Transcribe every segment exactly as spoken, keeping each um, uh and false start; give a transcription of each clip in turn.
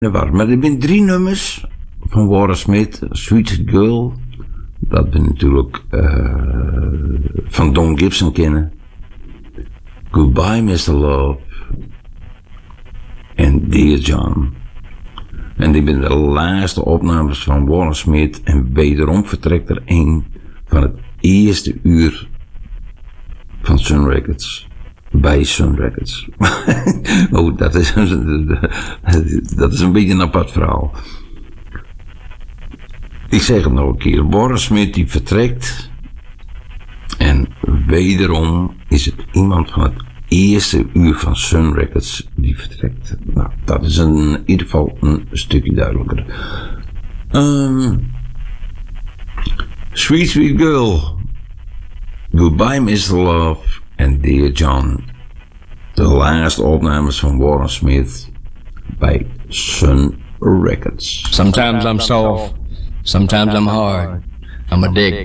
Maar er zijn drie nummers van Warren Smith. Sweet Girl, dat we natuurlijk uh, van Don Gibson kennen. Goodbye mister Love en Dear John. En die zijn de laatste opnames van Warren Smith en wederom vertrekt er een van het eerste uur van Sun Records. Bij Sun Records. Oh, dat is, dat is een beetje een apart verhaal. Ik zeg het nog een keer. Warren Smith die vertrekt. En wederom is het iemand van het eerste uur van Sun Records die vertrekt. Nou, dat is een, in ieder geval een stukje duidelijker. Um, Sweet Sweet Girl. Goodbye mister Love. En Dear John, de laatste opnames van Warren Smith bij Sun Records. Sometimes I'm soft, sometimes I'm hard. I'm a dick.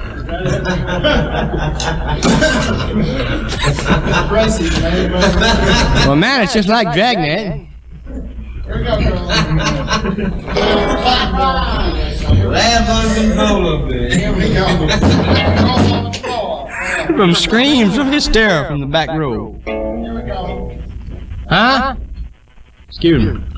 Well, man, it's just like Dragnet. Laugh uncontrollably. Here we go. From screams of hysteria from the back row. Huh? Excuse me.